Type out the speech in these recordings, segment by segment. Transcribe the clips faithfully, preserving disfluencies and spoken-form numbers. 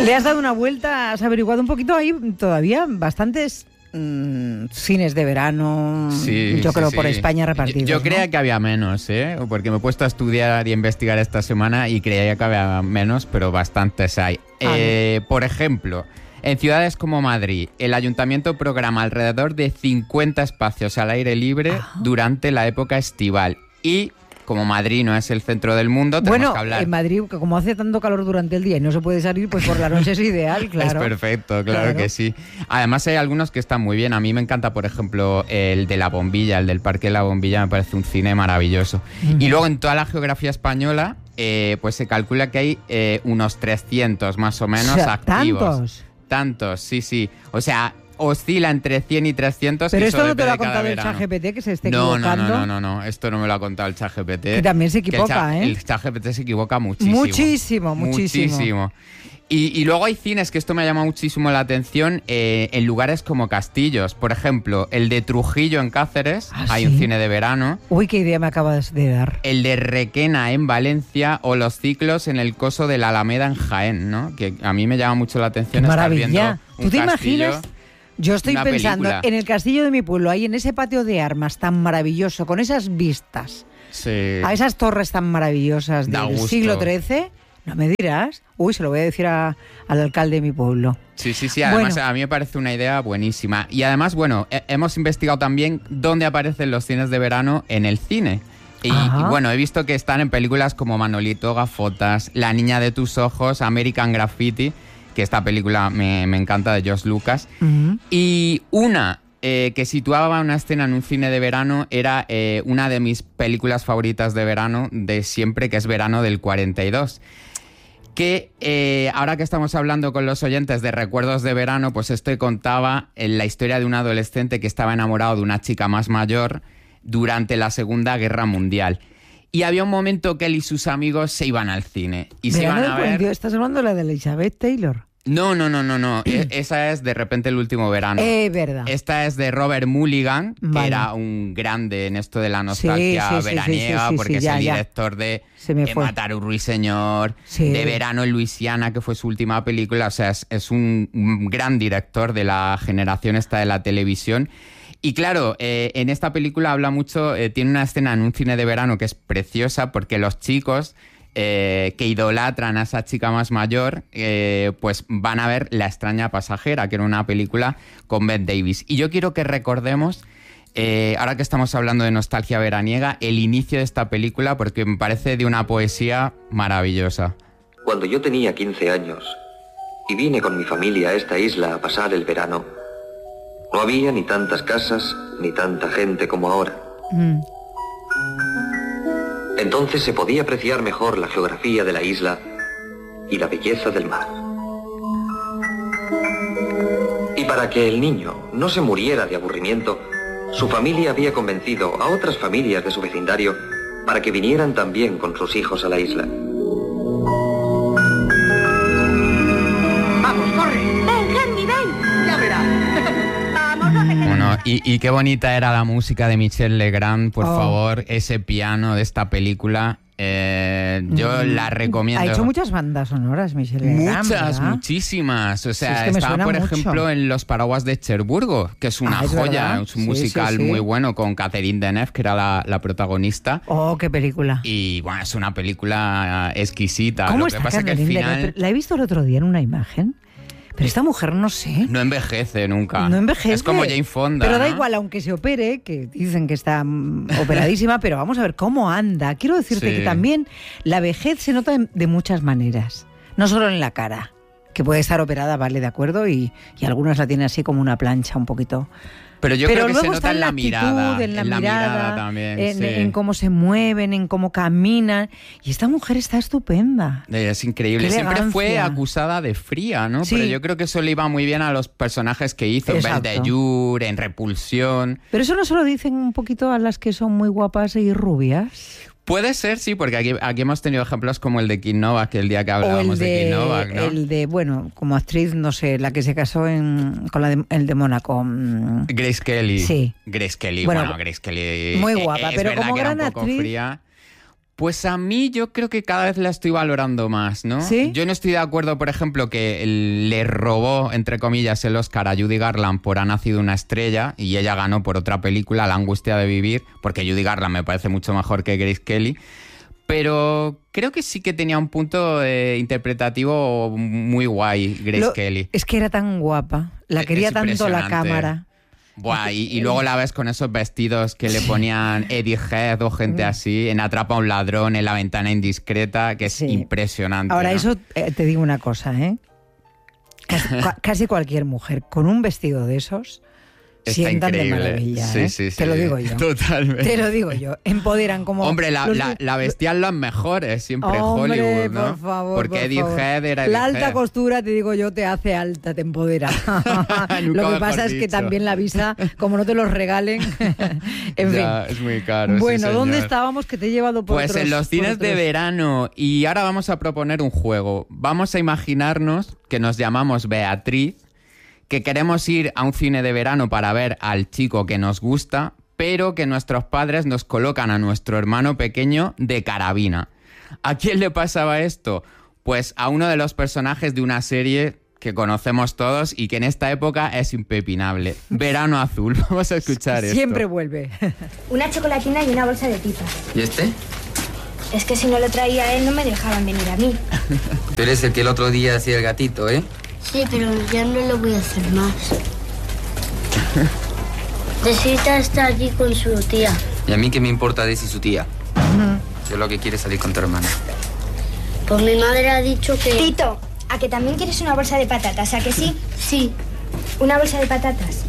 Le has dado una vuelta, has averiguado un poquito, hay todavía bastantes mmm, cines de verano, sí, yo sí, por sí. España repartidos. Yo, yo ¿no? creía que había menos, ¿eh? Porque me he puesto a estudiar y a investigar esta semana y creía que había menos, pero bastantes hay. Ah, eh, no. Por ejemplo, en ciudades como Madrid, el ayuntamiento programa alrededor de cincuenta espacios al aire libre Ajá. durante la época estival. Y como Madrid no es el centro del mundo, tenemos bueno, que hablar... en Madrid, como hace tanto calor durante el día y no se puede salir, pues por la noche es ideal, claro. Es perfecto, claro, claro que sí. Además hay algunos que están muy bien. A mí me encanta, por ejemplo, el de La Bombilla, el del Parque de la Bombilla, me parece un cine maravilloso. Uh-huh. Y luego en toda la geografía española, eh, pues se calcula que hay eh, unos trescientos más o menos, o sea, activos. ¿Tantos? Tantos, sí, sí. O sea... oscila entre cien y trescientos. Pero esto no te lo ha contado el ChatGPT, que se esté no, equivocando. No, no, no, no, esto no me lo ha contado el ChatGPT. Que también se equivoca, el ¿eh? El ChatGPT se equivoca muchísimo. Muchísimo, muchísimo. Muchísimo. Y, y luego hay cines, que esto me llama muchísimo la atención, eh, en lugares como castillos. Por ejemplo, el de Trujillo en Cáceres, ¿Ah, hay sí? un cine de verano. Uy, qué idea me acabas de dar. El de Requena en Valencia o los ciclos en el Coso de la Alameda en Jaén, ¿no? Que a mí me llama mucho la atención qué estar maravilla. viendo un ¿Tú te castillo, imaginas? Yo estoy pensando película. En el castillo de mi pueblo, ahí en ese patio de armas tan maravilloso, con esas vistas, sí. a esas torres tan maravillosas Da del gusto. siglo trece, no me dirás. Uy, se lo voy a decir a, al alcalde de mi pueblo. Sí, sí, sí. Además, bueno. a mí me parece una idea buenísima. Y además, bueno, he, hemos investigado también dónde aparecen los cines de verano en el cine. Y, y bueno, he visto que están en películas como Manolito Gafotas, La niña de tus ojos, American Graffiti, que esta película me, me encanta, de George Lucas. Uh-huh. Y una eh, que situaba una escena en un cine de verano era eh, una de mis películas favoritas de verano de siempre, que es Verano del cuarenta y dos. Que eh, ahora que estamos hablando con los oyentes de recuerdos de verano, pues esto contaba en la historia de un adolescente que estaba enamorado de una chica más mayor durante la Segunda Guerra Mundial. Y había un momento que él y sus amigos se iban al cine. Y se iban a ver... ¿Estás hablando de la de Elizabeth Taylor? No, no, no, no, no. Esa es de Repente el último verano. Eh, verdad. Esta es de Robert Mulligan, que vale. era un grande en esto de la nostalgia sí, sí, veraniega, sí, sí, sí, sí, porque sí, es ya, el ya. director de, de Matar un ruiseñor, sí. de Verano en Luisiana, que fue su última película. O sea, es, es un, un gran director de la generación esta de la televisión. Y claro, eh, en esta película habla mucho, eh, tiene una escena en un cine de verano que es preciosa, porque los chicos eh, que idolatran a esa chica más mayor, eh, pues van a ver La extraña pasajera, que era una película con Bette Davis. Y yo quiero que recordemos, eh, ahora que estamos hablando de nostalgia veraniega, el inicio de esta película, porque me parece de una poesía maravillosa. Cuando yo tenía quince años y vine con mi familia a esta isla a pasar el verano, no había ni tantas casas, ni tanta gente como ahora. Mm. Entonces se podía apreciar mejor la geografía de la isla y la belleza del mar. Y para que el niño no se muriera de aburrimiento, su familia había convencido a otras familias de su vecindario para que vinieran también con sus hijos a la isla. ¡Vamos, corre! ¡Ven, Henry, ven! ¡Ya verás! Bueno, y, y qué bonita era la música de Michel Legrand, por oh. favor, ese piano de esta película. Eh, yo mm. la recomiendo. Ha hecho muchas bandas sonoras, Michel Legrand. Muchas, ¿verdad? muchísimas. O sea, sí, es que estaba, por mucho. ejemplo, en Los Paraguas de Cherburgo, que es una ah, ¿es joya, verdad? es un sí, musical sí, sí. muy bueno, con Catherine Deneuve, que era la, la protagonista. Oh, qué película. Y bueno, es una película exquisita. ¿Cómo Lo está que pasa Catherine que al final... Deneuve? La he visto el otro día en una imagen. Pero esta mujer, no sé. No envejece nunca. No envejece. Es como Jane Fonda. Pero da ¿no? igual, aunque se opere, que dicen que está um, operadísima, pero vamos a ver cómo anda. Quiero decirte sí. que también la vejez se nota de muchas maneras. No solo en la cara, que puede estar operada, vale, de acuerdo, y, y algunas la tienen así como una plancha un poquito... Pero yo Pero creo que luego se nota está en la actitud, mirada. En la, en la mirada, mirada también, en, sí. en cómo se mueven, en cómo caminan. Y esta mujer está estupenda. Es increíble. Qué Siempre elegancia. fue acusada de fría, ¿no? Sí. Pero yo creo que eso le iba muy bien a los personajes que hizo. Exacto. En Ben-Hur, en Repulsión. Pero eso no se lo dicen un poquito a las que son muy guapas y rubias. Puede ser, sí, porque aquí, aquí hemos tenido ejemplos como el de Kim Novak, el día que hablábamos de, de Kim Novak, ¿no? El de, bueno, como actriz, no sé, la que se casó en, con la de, el de Mónaco. Grace Kelly. Sí. Grace Kelly, bueno, bueno Grace Kelly... Muy guapa, es pero verdad como que gran era un poco actriz... fría. Pues a mí yo creo que cada vez la estoy valorando más, ¿no? ¿Sí? Yo no estoy de acuerdo, por ejemplo, que le robó, entre comillas, el Oscar a Judy Garland por Ha nacido una estrella y ella ganó por otra película, La angustia de vivir, porque Judy Garland me parece mucho mejor que Grace Kelly. Pero creo que sí que tenía un punto eh, interpretativo muy guay, Grace Lo, Kelly. Es que era tan guapa, la quería es tanto la cámara. Buah, y, y luego la ves con esos vestidos que le ponían Eddie Head o gente así, en Atrapa a un ladrón, en La ventana indiscreta, que es Sí. impresionante. Ahora, ¿no? eso eh, te digo una cosa, ¿eh? Casi, casi cualquier mujer con un vestido de esos Está sientan increíble. de maravilla, Sí, ¿eh? sí, sí. Te lo digo yo. Totalmente. Te lo digo yo. Empoderan como... Hombre, la, los- la, la vestían las mejores siempre en Hombre, Hollywood, ¿no? por favor, Porque por Eddie favor. Head era Eddie La alta Head. costura, te digo yo, te hace alta, te empodera. Nunca Lo que mejor pasa es que dicho. también la visa, como no te los regalen, en Ya, fin. es muy caro. Bueno, sí, ¿dónde señor. estábamos que te he llevado por Pues otros- en los por cines de otros- verano. Y ahora vamos a proponer un juego. Vamos a imaginarnos que nos llamamos Beatriz, que queremos ir a un cine de verano para ver al chico que nos gusta, pero que nuestros padres nos colocan a nuestro hermano pequeño de carabina. ¿A quién le pasaba esto? Pues a uno de los personajes de una serie que conocemos todos y que en esta época es impepinable. Verano Azul. Vamos a escuchar esto. Siempre vuelve. Una chocolatina y una bolsa de pipas. ¿Y este? Es que si no lo traía él no me dejaban venir a mí. Tú eres el que el otro día hacía el gatito, ¿eh? Sí, pero ya no lo voy a hacer más. Necesita estar allí con su tía. ¿Y a mí qué me importa de si su tía? Yo lo que quiero es salir con tu hermana. Pues mi madre ha dicho que... Tito, ¿a que también quieres una bolsa de patatas? ¿A que sí? Sí. Una bolsa de patatas.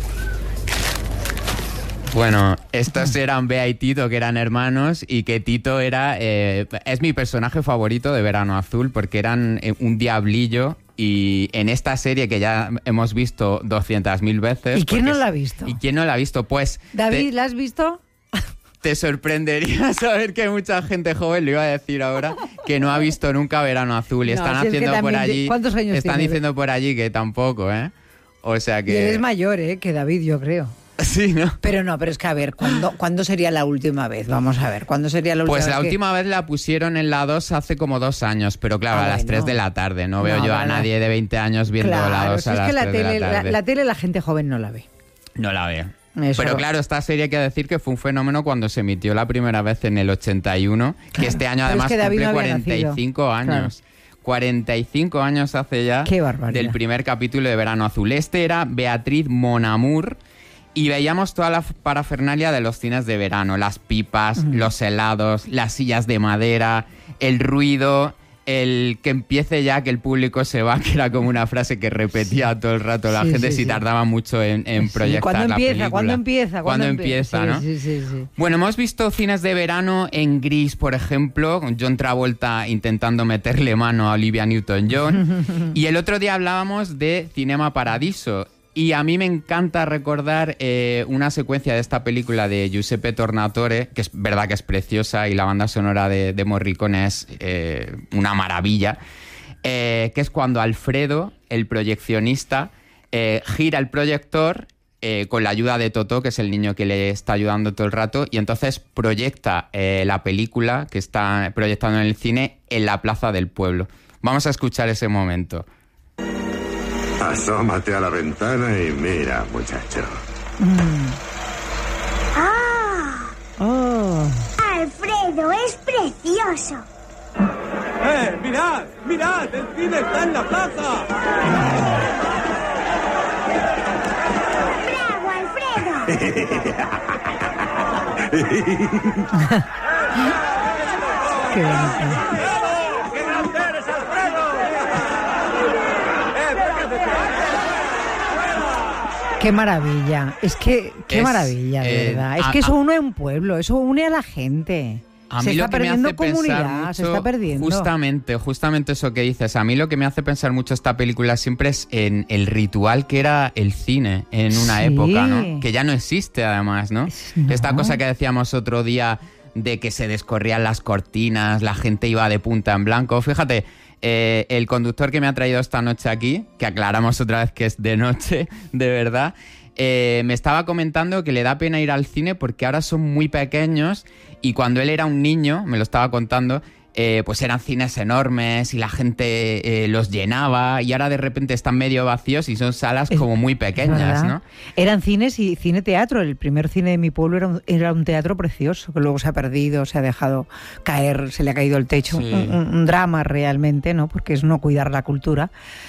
Bueno, estos eran Bea y Tito, que eran hermanos, y que Tito era eh, es mi personaje favorito de Verano Azul, porque eran eh, un diablillo, y en esta serie que ya hemos visto doscientas mil veces... ¿Y quién porque no la es- ha visto? ¿Y quién no la ha visto? Pues David, te, ¿la has visto? te sorprendería saber que mucha gente joven, lo iba a decir ahora, que no ha visto nunca Verano Azul, y No, están si es que haciendo por también te- allí... ¿cuántos años Están tiene? diciendo por allí que tampoco, ¿eh? O sea Y que... él es mayor, ¿eh? Que David, yo creo. Sí, ¿no? Pero no, pero es que a ver, ¿cuándo, ¿cuándo sería la última vez? Vamos a ver, ¿cuándo sería la última Pues vez? la que- última vez la pusieron en la dos hace como dos años, pero claro, Ah, a las bueno. tres de la tarde. No veo No, yo a vale. nadie de veinte años viendo la Claro, dos si a es las que la tres tele, de la la, tarde. la tele la gente joven no la ve. No la veo. Eso. Pero claro, esta serie hay que decir que fue un fenómeno cuando se emitió la primera vez en el ochenta y uno, que Claro. este año Pero es además que David cumple no había cuarenta y cinco nacido. años. cuarenta y cinco años hace ya Qué barbaridad. del primer capítulo de Verano Azul. Este era Beatriz Mon Amour. Y veíamos toda la parafernalia de los cines de verano, las pipas, Mm. los helados, las sillas de madera, el ruido, el que empiece ya, que el público se va, que era como una frase que repetía todo el rato la Sí, gente sí, si sí. tardaba mucho en, en Sí, proyectar ¿cuándo la empieza? película. ¿Cuándo empieza? ¿Cuándo empie- empieza, sí, no? Sí, sí, sí. Bueno, hemos visto cines de verano en Gris, por ejemplo, con John Travolta intentando meterle mano a Olivia Newton-John. Y el otro día hablábamos de Cinema Paradiso. Y a mí me encanta recordar eh, una secuencia de esta película de Giuseppe Tornatore, que es verdad que es preciosa y la banda sonora de, de Morricone es eh, una maravilla, eh, que es cuando Alfredo, el proyeccionista, eh, gira el proyector eh, con la ayuda de Totó, que es el niño que le está ayudando todo el rato, y entonces proyecta eh, la película que está proyectando en el cine en la plaza del pueblo. Vamos a escuchar ese momento. Asómate a la ventana y mira, muchacho. ¡Ah! Oh. Alfredo, es precioso. ¡Eh, mirad! ¡Mirad! ¡El cine está en la plaza! ¡Bravo, Alfredo! Qué bonito. ¡Qué grande eres, Alfredo! ¡Eh, véngate! Qué maravilla. Es que, qué Es, maravilla, de eh, verdad. Es a- que eso a- une a un pueblo, eso une a la gente. A se mí está lo que me perdiendo hace pensar comunidad, mucho, se está perdiendo. Justamente, justamente eso que dices. A mí lo que me hace pensar mucho esta película siempre es en el ritual que era el cine en una Sí. época, ¿no? Que ya no existe además, ¿no? No. Esta cosa que decíamos otro día de que se descorrían las cortinas, la gente iba de punta en blanco. Fíjate, eh, el conductor que me ha traído esta noche aquí, que aclaramos otra vez que es de noche, de verdad, eh, me estaba comentando que le da pena ir al cine porque ahora son muy pequeños y cuando él era un niño, me lo estaba contando, Eh, pues eran cines enormes y la gente eh, los llenaba y ahora de repente están medio vacíos y son salas es, como muy pequeñas, ¿no? Eran cines y cine-teatro. El primer cine de mi pueblo era un, era un teatro precioso que luego se ha perdido, se ha dejado caer, se le ha caído el techo. Sí. Un, un, un drama realmente, ¿no? Porque es no cuidar la cultura.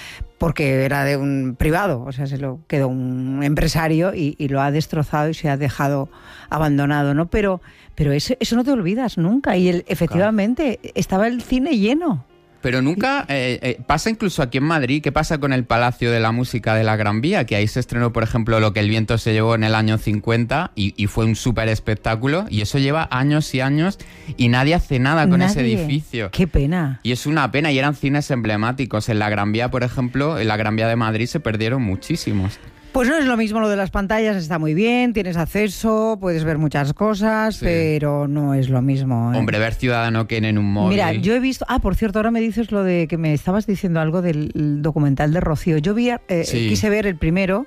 Porque era de un privado, o sea, se lo quedó un empresario y, y lo ha destrozado y se ha dejado abandonado, ¿no? Pero, pero eso, eso no te olvidas nunca. Y el, efectivamente claro. estaba el cine lleno. Pero nunca eh, eh, pasa incluso aquí en Madrid. ¿Qué pasa con el Palacio de la Música de la Gran Vía? Que ahí se estrenó, por ejemplo, Lo que el viento se llevó en el año cincuenta y, y fue un súper espectáculo. Y eso lleva años y años y nadie hace nada con nadie. ese edificio. ¡Qué pena! Y es una pena. Y eran cines emblemáticos. En la Gran Vía, por ejemplo, en la Gran Vía de Madrid se perdieron muchísimos. Pues no es lo mismo lo de las pantallas, está muy bien, tienes acceso, puedes ver muchas cosas, sí. pero no es lo mismo. ¿eh? Hombre, ver Ciudadano Kane en un móvil. Mira, yo he visto... Ah, por cierto, ahora me dices lo de que me estabas diciendo algo del documental de Rocío. Yo vi, eh, sí. quise ver el primero,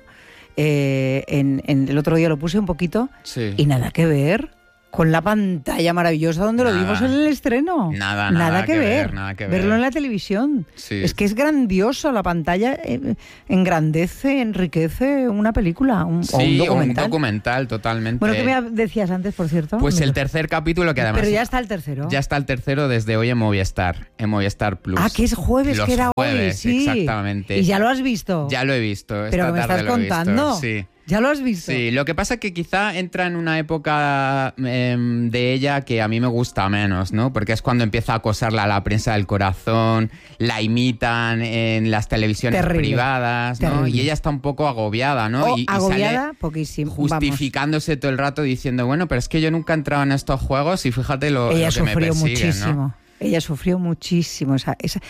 eh, en, en el otro día lo puse un poquito, sí. y nada que ver con la pantalla maravillosa donde nada. Lo vimos en el estreno. Nada, nada, nada que, que ver. ver. Nada que ver. Verlo en la televisión. Sí. Es que es grandioso, la pantalla eh, engrandece, enriquece una película, un, sí, o un documental. un documental, totalmente. Bueno, ¿qué me decías antes, por cierto? Pues Mira. el tercer capítulo que además... Pero ya está el tercero. Ya está el tercero desde hoy en Movistar, en Movistar Plus. Ah, que es jueves, Los que era jueves, hoy, sí. exactamente. ¿Y ya lo has visto? Ya lo he visto, esta Pero me tarde estás lo he contando. visto. Sí. ¿Ya lo has visto? Sí, lo que pasa es que quizá entra en una época eh, de ella que a mí me gusta menos, ¿no? Porque es cuando empieza a acosarla a la prensa del corazón, la imitan en las televisiones terrible, privadas, ¿no? Terrible. Y ella está un poco agobiada, ¿no? Oh, y, y agobiada, sale poquísimo. justificándose Vamos. todo el rato diciendo, bueno, pero es que yo nunca he entrado en estos juegos y fíjate lo, ella lo que me persiguen, muchísimo. ¿no? Ella sufrió muchísimo. Esa, esa,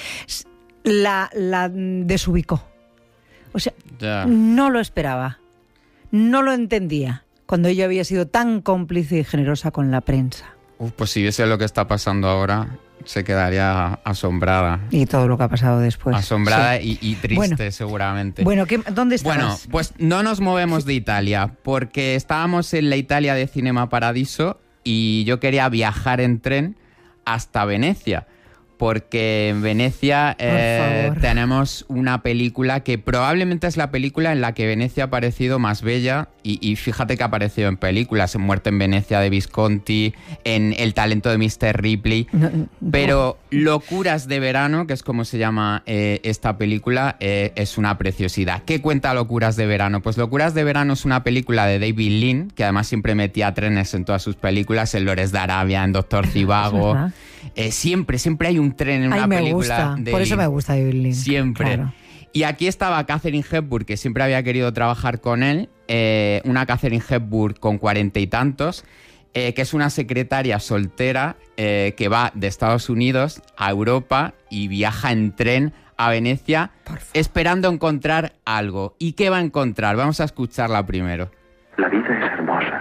la, la desubicó. O sea, ya. no lo esperaba. No lo entendía cuando ella había sido tan cómplice y generosa con la prensa. Uf, pues si viese lo que está pasando ahora, se quedaría asombrada. Y todo lo que ha pasado después. Asombrada sí. y, y triste, bueno, seguramente. Bueno, ¿qué, ¿dónde estabas? Bueno, pues no nos movemos de Italia, porque estábamos en la Italia de Cinema Paradiso y yo quería viajar en tren hasta Venecia. Porque en Venecia eh, tenemos una película que probablemente es la película en la que Venecia ha parecido más bella y, y fíjate que ha aparecido en películas, en Muerte en Venecia de Visconti, en El talento de mister Ripley, no, no. pero Locuras de verano, que es como se llama eh, esta película, eh, es una preciosidad. ¿Qué cuenta Locuras de verano? Pues Locuras de verano es una película de David Lean, que además siempre metía trenes en todas sus películas, en Lores de Arabia, en Doctor Zivago. Eh, siempre, siempre hay un tren en Ay, una me película. Gusta. De Por eso me gusta David Lean. Siempre. Claro. Y aquí estaba Katharine Hepburn, que siempre había querido trabajar con él. Eh, una Katharine Hepburn con cuarenta y tantos, eh, que es una secretaria soltera eh, que va de Estados Unidos a Europa y viaja en tren a Venecia esperando encontrar algo. ¿Y qué va a encontrar? Vamos a escucharla primero. La vida es hermosa.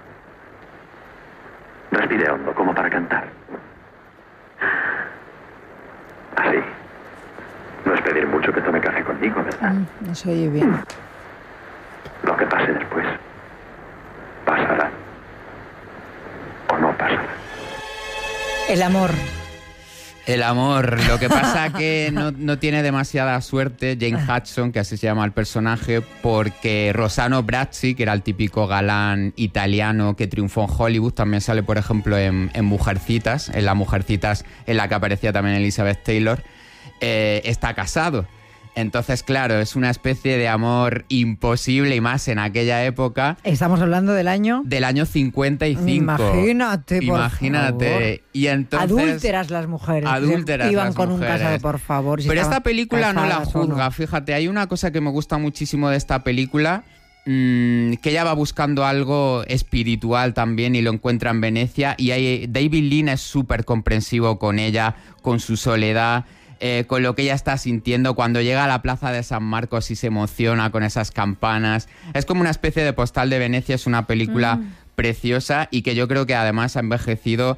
Respire hondo, como para cantar. Así. No es pedir mucho que tome café conmigo, ¿verdad? Mm, no se oye bien. Lo que pase después, pasará. O no pasará. El amor. El amor. Lo que pasa que no, no tiene demasiada suerte Jane Hudson, que así se llama el personaje, porque Rossano Brazzi, que era el típico galán italiano que triunfó en Hollywood, también sale, por ejemplo, en, en Mujercitas, en la Mujercitas en la que aparecía también Elizabeth Taylor, eh, está casado. Entonces, claro, es una especie de amor imposible y más en aquella época. Estamos hablando del año... Del año cincuenta y cinco. Imagínate, por Imagínate. favor. Y entonces... Adúlteras las mujeres. Adúlteras Iban las con mujeres. un casado, por favor. Si Pero esta película no la juzga. No. Fíjate, hay una cosa que me gusta muchísimo de esta película, mmm, que ella va buscando algo espiritual también y lo encuentra en Venecia. Y hay, David Lean es súper comprensivo con ella, con su soledad... Eh, con lo que ella está sintiendo cuando llega a la plaza de San Marcos y se emociona con esas campanas. Es como una especie de postal de Venecia, es una película mm. preciosa y que yo creo que además ha envejecido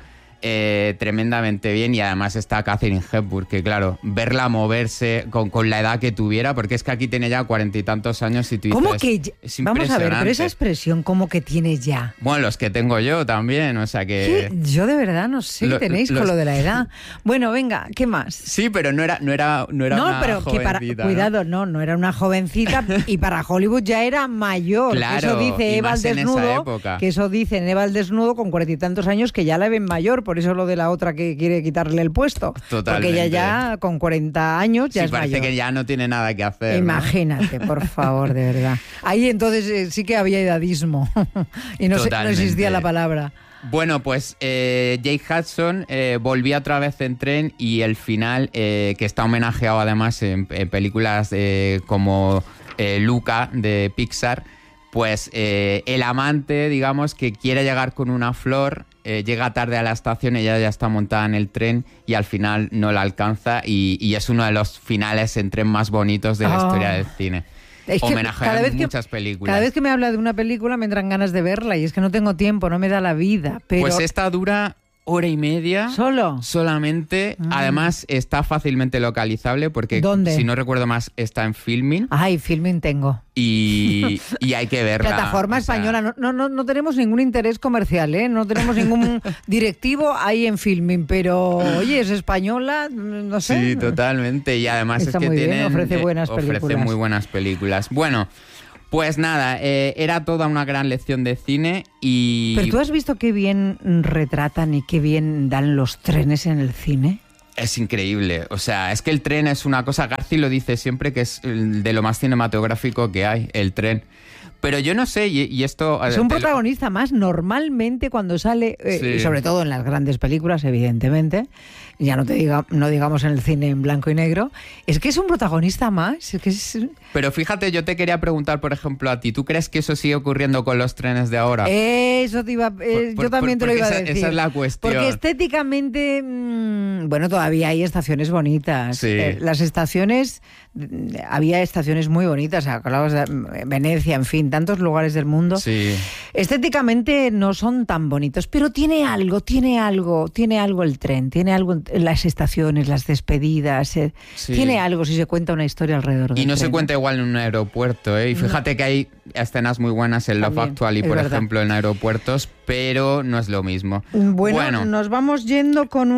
Eh, tremendamente bien, y además está Katharine Hepburn, que claro, verla moverse con, con la edad que tuviera, porque es que aquí tiene ya cuarenta y tantos años y tú dices, ¿cómo que ya? Es Vamos a ver, pero esa impresionante. expresión, ¿cómo que tiene ya? Bueno, los que tengo yo también, o sea que... ¿Qué? Yo de verdad no sé Lo- qué tenéis los- con lo de la edad. Bueno, venga, ¿qué más? Sí, pero no era, no era, no era no, una pero que para, jovencita, ¿no? cuidado, no, no era una jovencita y para Hollywood ya era mayor. Claro, eso dice y Eva al más en esa desnudo, época. que eso dice en Eva al desnudo con cuarenta y tantos años que ya la ven mayor, por eso lo de la otra que quiere quitarle el puesto. Totalmente. Porque ella ya con cuarenta años ya Sí, es parece mayor. que ya no tiene nada que hacer, ¿no? Imagínate, por favor, de verdad. Ahí entonces eh, sí que había edadismo y no, sé, no Totalmente. existía la palabra. Bueno, pues eh, Jake Hudson eh, volvió otra vez en Tren, y el final, eh, que está homenajeado además en, en películas eh, como eh, Luca de Pixar, pues eh, el amante, digamos, que quiere llegar con una flor, eh, llega tarde a la estación, ella ya está montada en el tren y al final no la alcanza, y, y es uno de los finales en tren más bonitos de la Oh. historia del cine. Es que Homenajean cada vez que- muchas películas. Cada vez que me habla de una película me entran ganas de verla y es que no tengo tiempo, no me da la vida. Pero Pues esta dura hora y media. ¿Solo? Solamente. Mm. Además, está fácilmente localizable porque, ¿Dónde? si no recuerdo más, está en Filmin. Ay, Filmin tengo. Y, y hay que verla. Plataforma o sea, española. No, no, no, no tenemos ningún interés comercial, ¿eh? No tenemos ningún directivo ahí en Filmin, pero oye, es española, no sé. Sí, totalmente. Y además Está es que muy bien, tienen, ofrece eh, buenas ofrece películas. muy buenas películas. Bueno, pues nada, eh, era toda una gran lección de cine y... Pero tú has visto qué bien retratan y qué bien dan los trenes en el cine. Es increíble, o sea, es que el tren es una cosa, Garci lo dice siempre, que es el de lo más cinematográfico que hay, el tren. Pero yo no sé, y, y esto... Es un te lo- protagonista más. Normalmente cuando sale, eh, Sí. y sobre todo en las grandes películas, evidentemente, ya no te diga, no digamos en el cine en blanco y negro, es que es un protagonista más. Es que es, Pero fíjate, yo te quería preguntar, por ejemplo, a ti, ¿tú crees que eso sigue ocurriendo con los trenes de ahora? Eso te iba, eh, Por- yo también por- te lo iba a porque decir. esa- esa es la cuestión. Porque estéticamente, mmm, bueno, todavía hay estaciones bonitas. Sí. Eh, las estaciones, mm, había estaciones muy bonitas, hablabas de mm, Venecia, en fin, tantos lugares del mundo. Sí. Estéticamente no son tan bonitos, pero tiene algo, tiene algo, tiene algo el tren, tiene algo en las estaciones, las despedidas, eh, Sí. tiene algo si se cuenta una historia alrededor del Y no se tren. cuenta igual en un aeropuerto, ¿eh? Y fíjate que hay escenas muy buenas en Love También, Actually, es por verdad. ejemplo, en aeropuertos, pero no es lo mismo. Bueno, nos vamos yendo con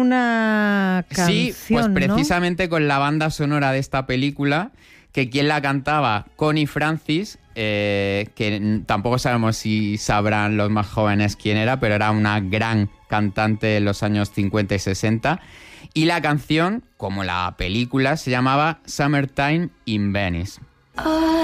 una canción, sí, pues ¿no? precisamente con la banda sonora de esta película, que quien la cantaba, Connie Francis, eh, que n- tampoco sabemos si sabrán los más jóvenes quién era, pero era una gran cantante en los años cincuenta y sesenta. Y la canción, como la película, se llamaba Summertime in Venice.